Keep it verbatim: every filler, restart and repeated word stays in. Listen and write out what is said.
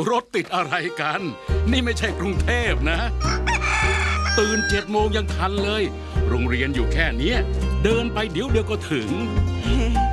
รถติดอะไรกัน นี่ไม่ใช่กรุงเทพนะ ตื่นเจ็ดโมงยังทันเลย โรงเรียนอยู่แค่นี้เดินไปเดี๋ยวเดียวก็ถึง